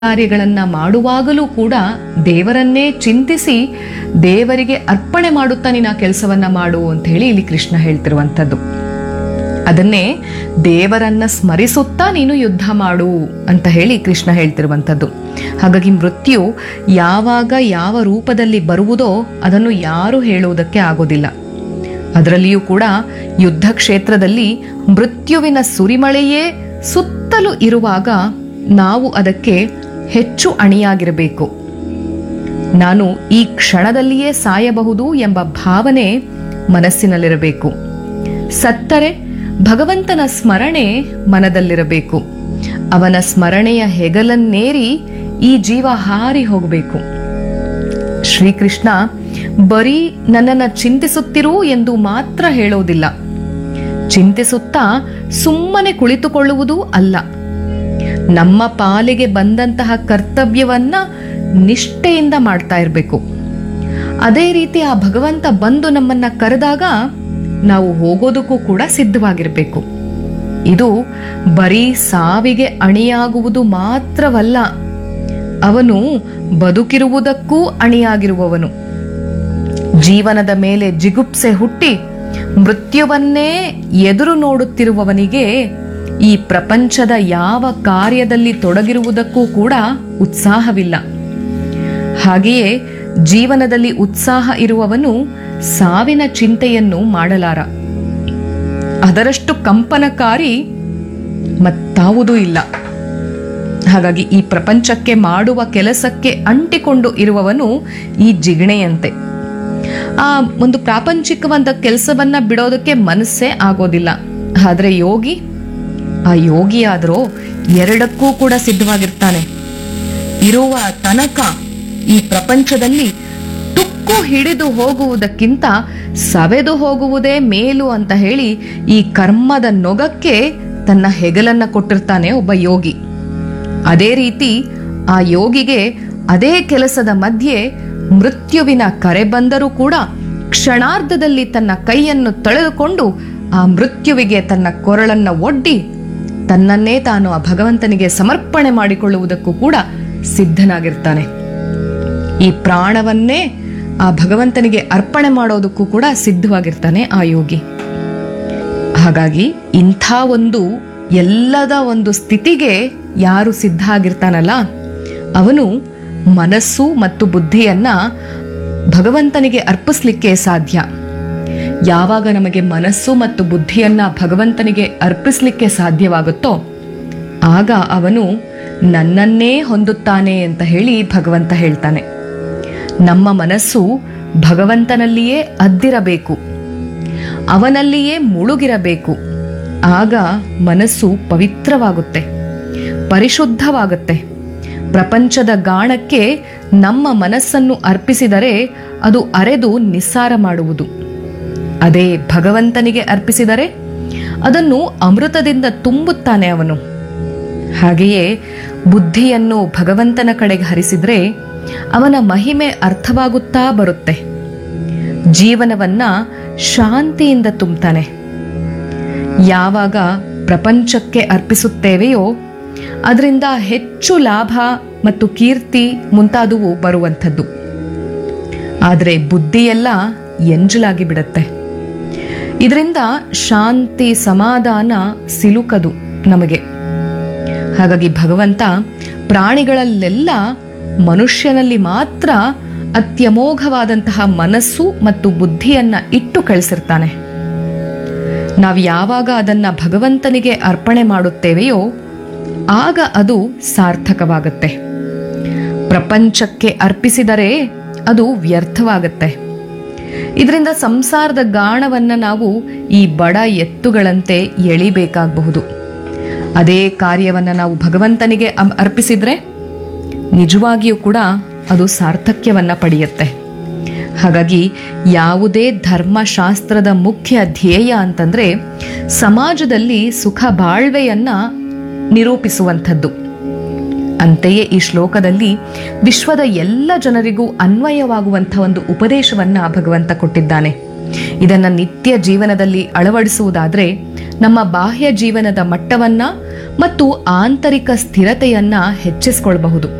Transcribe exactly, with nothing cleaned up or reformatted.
ಕಾರ್ಯಗಳನ್ನ ಮಾಡುವಾಗಲೂ ಕೂಡ ದೇವರನ್ನೇ ಚಿಂತಿಸಿ ದೇವರಿಗೆ ಅರ್ಪಣೆ ಮಾಡುತ್ತಾ ನೀನು ಆ ಕೆಲಸವನ್ನ ಮಾಡು ಅಂತ ಹೇಳಿ ಇಲ್ಲಿ ಕೃಷ್ಣ ಹೇಳ್ತಿರುವಂಥದ್ದು. ಅದನ್ನೇ ದೇವರನ್ನ ಸ್ಮರಿಸುತ್ತಾ ನೀನು ಯುದ್ಧ ಮಾಡು ಅಂತ ಹೇಳಿ ಕೃಷ್ಣ ಹೇಳ್ತಿರುವಂಥದ್ದು. ಹಾಗಾಗಿ ಮೃತ್ಯು ಯಾವಾಗ ಯಾವ ರೂಪದಲ್ಲಿ ಬರುವುದೋ ಅದನ್ನು ಯಾರು ಹೇಳುವುದಕ್ಕೆ ಆಗೋದಿಲ್ಲ. ಅದರಲ್ಲಿಯೂ ಕೂಡ ಯುದ್ಧ ಕ್ಷೇತ್ರದಲ್ಲಿ ಮೃತ್ಯುವಿನ ಸುರಿಮಳೆಯೇ ಸುತ್ತಲೂ ಇರುವಾಗ ನಾವು ಅದಕ್ಕೆ ಹೆಚ್ಚು ಅಣಿಯಾಗಿರಬೇಕು. ನಾನು ಈ ಕ್ಷಣದಲ್ಲಿಯೇ ಸಾಯಬಹುದು ಎಂಬ ಭಾವನೆ ಮನಸ್ಸಿನಲ್ಲಿರಬೇಕು. ಸತ್ತರೆ ಭಗವಂತನ ಸ್ಮರಣೆ ಮನದಲ್ಲಿರಬೇಕು. ಅವನ ಸ್ಮರಣೆಯ ಹೆಗಲನ್ನೇರಿ ಈ ಜೀವ ಹಾರಿ ಹೋಗಬೇಕು. ಶ್ರೀಕೃಷ್ಣ ಬರೀ ನನ್ನನ್ನು ಚಿಂತಿಸುತ್ತಿರು ಎಂದು ಮಾತ್ರ ಹೇಳೋದಿಲ್ಲ. ಚಿಂತಿಸುತ್ತಾ ಸುಮ್ಮನೆ ಕುಳಿತುಕೊಳ್ಳುವುದೂ ಅಲ್ಲ. ನಮ್ಮ ಪಾಲಿಗೆ ಬಂದಂತಹ ಕರ್ತವ್ಯವನ್ನ ನಿಷ್ಠೆಯಿಂದ ಮಾಡ್ತಾ ಇರಬೇಕು. ಅದೇ ರೀತಿ ಆ ಭಗವಂತ ಬಂದು ನಮ್ಮನ್ನ ಕರೆದಾಗ ನಾವು ಹೋಗೋದಕ್ಕೂ ಕೂಡ ಸಿದ್ಧವಾಗಿರಬೇಕು. ಇದು ಬರೀ ಸಾವಿಗೆ ಅಣಿಯಾಗುವುದು ಮಾತ್ರವಲ್ಲ, ಅವನು ಬದುಕಿರುವುದಕ್ಕೂ ಅಣಿಯಾಗಿರುವವನು. ಜೀವನದ ಮೇಲೆ ಜಿಗುಪ್ಸೆ ಹುಟ್ಟಿ ಮೃತ್ಯುವನ್ನೇ ಎದುರು ನೋಡುತ್ತಿರುವವನಿಗೆ ಈ ಪ್ರಪಂಚದ ಯಾವ ಕಾರ್ಯದಲ್ಲಿ ತೊಡಗಿರುವುದಕ್ಕೂ ಕೂಡ ಉತ್ಸಾಹವಿಲ್ಲ. ಹಾಗೆಯೇ ಜೀವನದಲ್ಲಿ ಉತ್ಸಾಹ ಇರುವವನು ಸಾವಿನ ಚಿಂತೆಯನ್ನು ಮಾಡಲಾರ. ಅದರಷ್ಟು ಕಂಪನಕಾರಿ ಮತ್ತಾವುದೂ ಇಲ್ಲ. ಹಾಗಾಗಿ ಈ ಪ್ರಪಂಚಕ್ಕೆ ಮಾಡುವ ಕೆಲಸಕ್ಕೆ ಅಂಟಿಕೊಂಡು ಇರುವವನು ಈ ಜಿಗಣೆಯಂತೆ. ಆ ಒಂದು ಪ್ರಾಪಂಚಿಕವಾದ ಕೆಲಸವನ್ನ ಬಿಡೋದಕ್ಕೆ ಮನಸ್ಸೇ ಆಗೋದಿಲ್ಲ. ಆದ್ರೆ ಯೋಗಿ ಆ ಯೋಗಿಯಾದರೂ ಎರಡಕ್ಕೂ ಕೂಡ ಸಿದ್ಧವಾಗಿರ್ತಾನೆ. ಇರುವ ತನಕ ಈ ಪ್ರಪಂಚದಲ್ಲಿ ತುಕ್ಕು ಹಿಡಿದು ಹೋಗುವುದಕ್ಕಿಂತ ಸವೆದು ಹೋಗುವುದೇ ಮೇಲು ಅಂತ ಹೇಳಿ ಈ ಕರ್ಮದ ನೊಗಕ್ಕೆ ತನ್ನ ಹೆಗಲನ್ನ ಕೊಟ್ಟಿರ್ತಾನೆ ಒಬ್ಬ ಯೋಗಿ. ಅದೇ ರೀತಿ ಆ ಯೋಗಿಗೆ ಅದೇ ಕೆಲಸದ ಮಧ್ಯೆ ಮೃತ್ಯುವಿನ ಕರೆ ಬಂದರೂ ಕೂಡ ಕ್ಷಣಾರ್ಧದಲ್ಲಿ ತನ್ನ ಕೈಯನ್ನು ತಳೆದುಕೊಂಡು ಆ ಮೃತ್ಯುವಿಗೆ ತನ್ನ ಕೊರಳನ್ನ ಒಡ್ಡಿ ತನ್ನನ್ನೇ ತಾನು ಆ ಭಗವಂತನಿಗೆ ಸಮರ್ಪಣೆ ಮಾಡಿಕೊಳ್ಳುವುದಕ್ಕೂ ಕೂಡ ಸಿದ್ಧನಾಗಿರ್ತಾನೆ. ಈ ಪ್ರಾಣವನ್ನೇ ಆ ಭಗವಂತನಿಗೆ ಅರ್ಪಣೆ ಮಾಡೋದಕ್ಕೂ ಕೂಡ ಸಿದ್ಧವಾಗಿರ್ತಾನೆ ಆ ಯೋಗಿ. ಹಾಗಾಗಿ ಇಂಥ ಒಂದು ಎಲ್ಲದ ಒಂದು ಸ್ಥಿತಿಗೆ ಯಾರು ಸಿದ್ಧ ಆಗಿರ್ತಾನಲ್ಲ ಅವನು ಮನಸ್ಸು ಮತ್ತು ಬುದ್ಧಿಯನ್ನ ಭಗವಂತನಿಗೆ ಅರ್ಪಿಸ್ಲಿಕ್ಕೆ ಸಾಧ್ಯ. ಯಾವಾಗ ನಮಗೆ ಮನಸ್ಸು ಮತ್ತು ಬುದ್ಧಿಯನ್ನ ಭಗವಂತನಿಗೆ ಅರ್ಪಿಸ್ಲಿಕ್ಕೆ ಸಾಧ್ಯವಾಗುತ್ತೋ ಆಗ ಅವನು ನನ್ನನ್ನೇ ಹೊಂದುತ್ತಾನೆ ಅಂತ ಹೇಳಿ ಭಗವಂತ ಹೇಳ್ತಾನೆ. ನಮ್ಮ ಮನಸ್ಸು ಭಗವಂತನಲ್ಲಿಯೇ ಅದ್ದಿರಬೇಕು, ಅವನಲ್ಲಿಯೇ ಮುಳುಗಿರಬೇಕು. ಆಗ ಮನಸ್ಸು ಪವಿತ್ರವಾಗುತ್ತೆ, ಪರಿಶುದ್ಧವಾಗುತ್ತೆ. ಪ್ರಪಂಚದ ಗಾಣಕ್ಕೆ ನಮ್ಮ ಮನಸ್ಸನ್ನು ಅರ್ಪಿಸಿದರೆ ಅದು ಅರೆದು ನಿಸ್ಸಾರ ಮಾಡುವುದು. ಅದೇ ಭಗವಂತನಿಗೆ ಅರ್ಪಿಸಿದರೆ ಅದನ್ನು ಅಮೃತದಿಂದ ತುಂಬುತ್ತಾನೆ ಅವನು. ಹಾಗೆಯೇ ಬುದ್ಧಿಯನ್ನು ಭಗವಂತನ ಕಡೆಗೆ ಹರಿಸಿದ್ರೆ ಅವನ ಮಹಿಮೆ ಅರ್ಥವಾಗುತ್ತಾ ಬರುತ್ತೆ. ಜೀವನವನ್ನ ಶಾಂತಿಯಿಂದ ತುಂಬುತ್ತಾನೆ. ಯಾವಾಗ ಪ್ರಪಂಚಕ್ಕೆ ಅರ್ಪಿಸುತ್ತೇವೆಯೋ ಅದರಿಂದ ಹೆಚ್ಚು ಲಾಭ ಮತ್ತು ಕೀರ್ತಿ ಮುಂತಾದವು ಬರುವಂಥದ್ದು. ಆದರೆ ಬುದ್ಧಿಯೆಲ್ಲ ಎಂಜಲಾಗಿ ಬಿಡುತ್ತೆ. ಇದರಿಂದ ಶಾಂತಿ ಸಮಾಧಾನ ಸಿಲುಕದು ನಮಗೆ. ಹಾಗಾಗಿ ಭಗವಂತ ಪ್ರಾಣಿಗಳಲ್ಲೆಲ್ಲ ಮನುಷ್ಯನಲ್ಲಿ ಮಾತ್ರ ಅತ್ಯಮೋಘವಾದಂತಹ ಮನಸ್ಸು ಮತ್ತು ಬುದ್ಧಿಯನ್ನ ಇಟ್ಟು ಕಳಿಸಿರ್ತಾನೆ. ನಾವು ಯಾವಾಗ ಅದನ್ನ ಭಗವಂತನಿಗೆ ಅರ್ಪಣೆ ಮಾಡುತ್ತೇವೆಯೋ ಆಗ ಅದು ಸಾರ್ಥಕವಾಗುತ್ತೆ. ಪ್ರಪಂಚಕ್ಕೆ ಅರ್ಪಿಸಿದರೆ ಅದು ವ್ಯರ್ಥವಾಗುತ್ತೆ. ಇದರಿಂದ ಸಂಸಾರದ ಗಾಣವನ್ನ ನಾವು ಈ ಬಡ ಎತ್ತುಗಳಂತೆ ಎಳಿಬೇಕಾಗಬಹುದು. ಅದೇ ಕಾರ್ಯವನ್ನ ನಾವು ಭಗವಂತನಿಗೆ ಅರ್ಪಿಸಿದ್ರೆ ನಿಜವಾಗಿಯೂ ಕೂಡ ಅದು ಸಾರ್ಥಕ್ಯವನ್ನ ಪಡೆಯುತ್ತೆ. ಹಾಗಾಗಿ ಯಾವುದೇ ಧರ್ಮಶಾಸ್ತ್ರದ ಮುಖ್ಯ ಧ್ಯೇಯ ಅಂತಂದ್ರೆ ಸಮಾಜದಲ್ಲಿ ಸುಖ ಬಾಳ್ವೆಯನ್ನ ನಿರೂಪಿಸುವಂಥದ್ದು. ಅಂತೆಯೇ ಈ ಶ್ಲೋಕದಲ್ಲಿ ವಿಶ್ವದ ಎಲ್ಲ ಜನರಿಗೂ ಅನ್ವಯವಾಗುವಂಥ ಒಂದು ಉಪದೇಶವನ್ನ ಭಗವಂತ ಕೊಟ್ಟಿದ್ದಾನೆ. ಇದನ್ನ ನಿತ್ಯ ಜೀವನದಲ್ಲಿ ಅಳವಡಿಸುವುದಾದ್ರೆ ನಮ್ಮ ಬಾಹ್ಯ ಜೀವನದ ಮಟ್ಟವನ್ನ ಮತ್ತು ಆಂತರಿಕ ಸ್ಥಿರತೆಯನ್ನ ಹೆಚ್ಚಿಸಿಕೊಳ್ಳಬಹುದು.